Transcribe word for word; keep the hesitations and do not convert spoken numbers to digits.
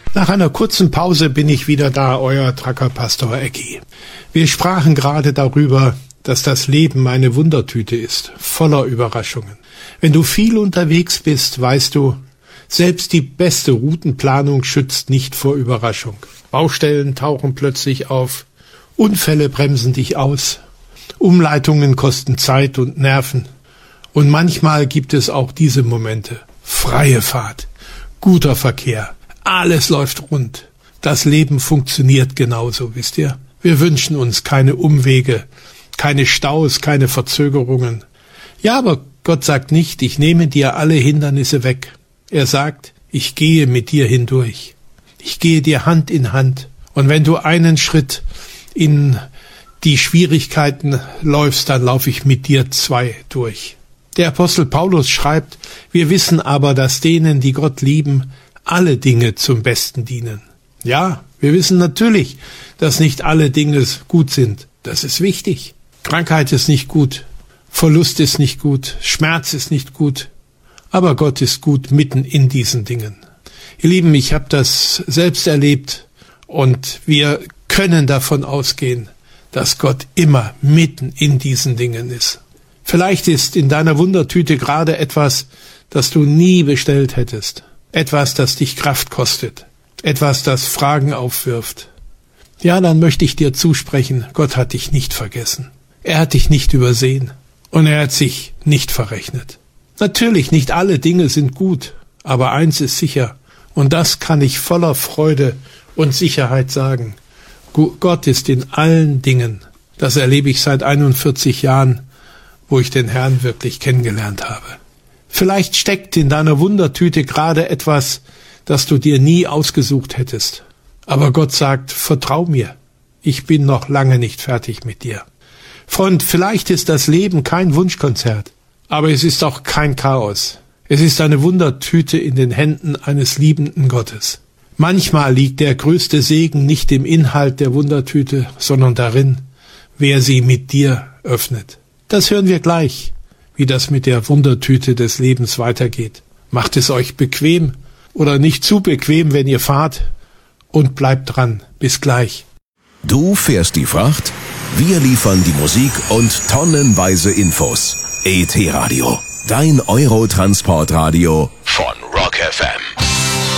Nach einer kurzen Pause bin ich wieder da, euer Trucker-Pastor Eggy. Wir sprachen gerade darüber, dass das Leben eine Wundertüte ist, voller Überraschungen. Wenn du viel unterwegs bist, weißt du, selbst die beste Routenplanung schützt nicht vor Überraschung. Baustellen tauchen plötzlich auf, Unfälle bremsen dich aus, Umleitungen kosten Zeit und Nerven. Und manchmal gibt es auch diese Momente. Freie Fahrt, guter Verkehr, alles läuft rund. Das Leben funktioniert genauso, wisst ihr? Wir wünschen uns keine Umwege, keine Staus, keine Verzögerungen. Ja, aber Gott sagt nicht, ich nehme dir alle Hindernisse weg. Er sagt, ich gehe mit dir hindurch. Ich gehe dir Hand in Hand. Und wenn du einen Schritt in die Schwierigkeiten läufst, dann laufe ich mit dir zwei durch. Der Apostel Paulus schreibt, wir wissen aber, dass denen, die Gott lieben, alle Dinge zum Besten dienen. Ja, wir wissen natürlich, dass nicht alle Dinge gut sind. Das ist wichtig. Krankheit ist nicht gut, Verlust ist nicht gut, Schmerz ist nicht gut. Aber Gott ist gut mitten in diesen Dingen. Ihr Lieben, ich habe das selbst erlebt und wir können davon ausgehen, dass Gott immer mitten in diesen Dingen ist. Vielleicht ist in deiner Wundertüte gerade etwas, das du nie bestellt hättest. Etwas, das dich Kraft kostet. Etwas, das Fragen aufwirft. Ja, dann möchte ich dir zusprechen, Gott hat dich nicht vergessen. Er hat dich nicht übersehen und er hat sich nicht verrechnet. Natürlich, nicht alle Dinge sind gut, aber eins ist sicher, und das kann ich voller Freude und Sicherheit sagen. Gott ist in allen Dingen. Das erlebe ich seit einundvierzig Jahren, wo ich den Herrn wirklich kennengelernt habe. Vielleicht steckt in deiner Wundertüte gerade etwas, das du dir nie ausgesucht hättest. Aber Gott sagt, vertrau mir, ich bin noch lange nicht fertig mit dir. Freund, vielleicht ist das Leben kein Wunschkonzert, aber es ist auch kein Chaos. Es ist eine Wundertüte in den Händen eines liebenden Gottes. Manchmal liegt der größte Segen nicht im Inhalt der Wundertüte, sondern darin, wer sie mit dir öffnet. Das hören wir gleich, wie das mit der Wundertüte des Lebens weitergeht. Macht es euch bequem oder nicht zu bequem, wenn ihr fahrt, und bleibt dran. Bis gleich. Du fährst die Fracht, wir liefern die Musik und tonnenweise Infos. E T Radio, dein Eurotransportradio von Rock F M.